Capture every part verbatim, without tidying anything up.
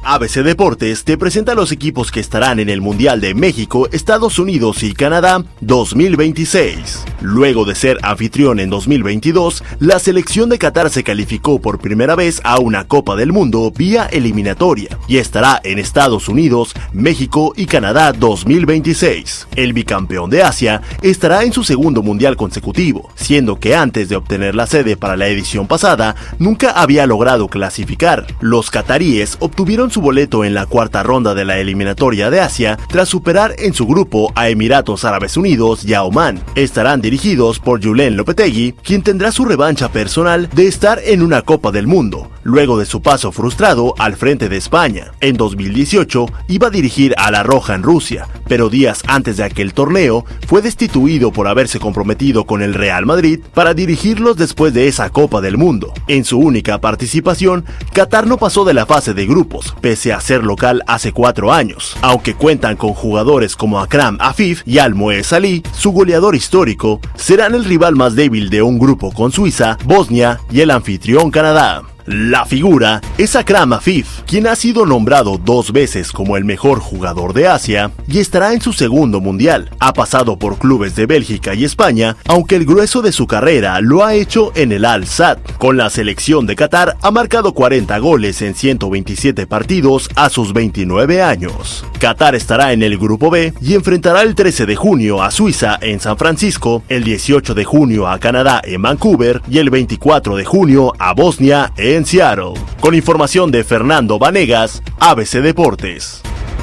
A B C Deportes te presenta los equipos que estarán en el Mundial de México, Estados Unidos y Canadá dos mil veintiséis. Luego de ser anfitrión en dos mil veintidós, la selección de Qatar se calificó por primera vez a una Copa del Mundo vía eliminatoria y estará en Estados Unidos, México y Canadá dos mil veintiséis. El bicampeón de Asia estará en su segundo Mundial consecutivo, siendo que antes de obtener la sede para la edición pasada, nunca había logrado clasificar. Los cataríes obtuvieron su boleto en la cuarta ronda de la eliminatoria de Asia tras superar en su grupo a Emiratos Árabes Unidos y a Omán. Estarán dirigidos por Julen Lopetegui, quien tendrá su revancha personal de estar en una Copa del Mundo, luego de su paso frustrado al frente de España. En dos mil dieciocho iba a dirigir a La Roja en Rusia, pero días antes de aquel torneo fue destituido por haberse comprometido con el Real Madrid para dirigirlos después de esa Copa del Mundo. En su única participación, Qatar no pasó de la fase de grupos, pese a ser local hace cuatro años. Aunque cuentan con jugadores como Akram Afif y Al-Moez Ali, su goleador histórico, serán el rival más débil de un grupo con Suiza, Bosnia y el anfitrión Canadá. La figura es Akram Afif, quien ha sido nombrado dos veces como el mejor jugador de Asia y estará en su segundo mundial. Ha pasado por clubes de Bélgica y España, aunque el grueso de su carrera lo ha hecho en el Al-Sadd. Con la selección de Qatar ha marcado cuarenta goles en ciento veintisiete partidos a sus veintinueve años. Qatar estará en el grupo B y enfrentará el trece de junio a Suiza en San Francisco, el dieciocho de junio a Canadá en Vancouver y el veinticuatro de junio a Bosnia en en Seattle. Con información de Fernando Vanegas, A B C Deportes.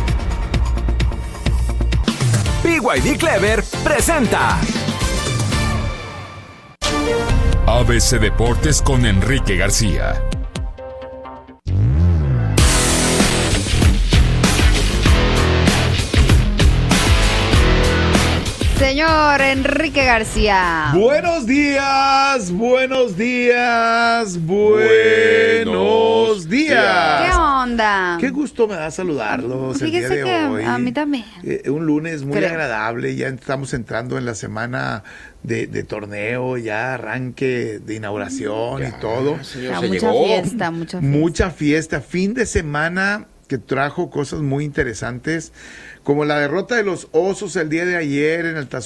B Y D Clever presenta A B C Deportes con Enrique García. Señor Enrique García. Buenos días, buenos días, buenos días. ¿Qué onda? Qué gusto me da saludarlos el día Fíjese de que hoy. a mí también. Eh, un lunes muy Creo. agradable, ya estamos entrando en la semana de, de torneo, ya arranque de inauguración Ya, y todo. Ya, se mucha llegó. fiesta, mucha fiesta. Mucha fiesta, fin de semana que trajo cosas muy interesantes, como la derrota de los Osos el día de ayer en el